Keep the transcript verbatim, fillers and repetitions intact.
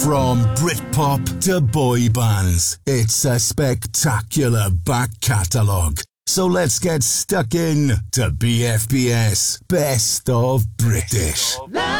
From Britpop to boy bands, it's a spectacular back catalogue. So let's get stuck in to B F B S Best of British. Best of